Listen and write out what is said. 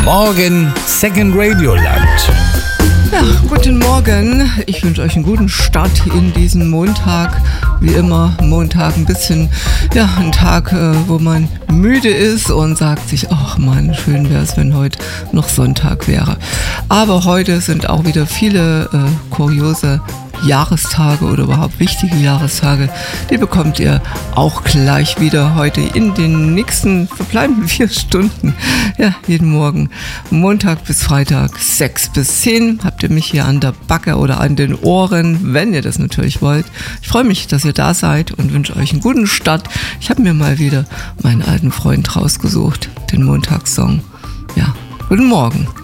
Morgen Second Radio Land. Ja, guten Morgen. Ich wünsche euch einen guten Start in diesen Montag. Wie immer, Montag ein bisschen, ein Tag, wo man müde ist und sagt sich, ach Mann, schön wäre es, wenn heute noch Sonntag wäre. Aber heute sind auch wieder viele kuriose Jahrestage oder überhaupt wichtige Jahrestage. Die bekommt ihr auch gleich wieder heute in den nächsten verbleibenden 4 Stunden. Ja, jeden Morgen, Montag bis Freitag, 6 bis 10, habt ihr mich hier an der Backe oder an den Ohren, wenn ihr das natürlich wollt. Ich freue mich, dass ihr da seid und wünsche euch einen guten Start. Ich habe mir mal wieder meinen alten Freund rausgesucht, den Montagssong. Ja, guten Morgen.